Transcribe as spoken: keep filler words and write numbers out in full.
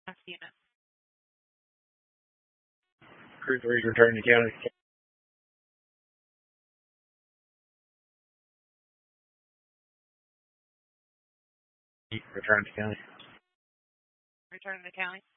Last unit. Crew three, return to county. Return to county. Return to the county.